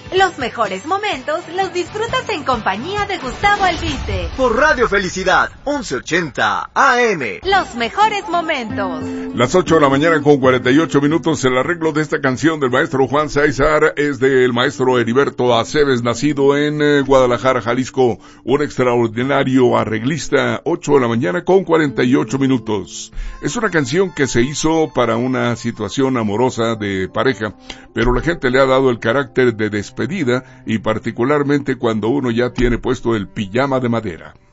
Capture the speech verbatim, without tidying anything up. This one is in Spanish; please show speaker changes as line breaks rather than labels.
Los mejores momentos los disfrutas en compañía de Gustavo Albite.
Por Radio Felicidad, once ochenta A M.
Los mejores momentos.
Las ocho de la mañana con cuarenta y ocho minutos. El arreglo de esta canción del maestro Juan César es del maestro Heriberto Aceves, nacido en eh, Guadalajara, Jalisco. Un extraordinario arreglista. Ocho de la mañana con cuarenta y ocho minutos. Es una canción que se hizo para una situación amorosa de pareja, pero la gente le ha dado el carácter de despedida, y particularmente cuando uno ya tiene puesto el pijama de madera.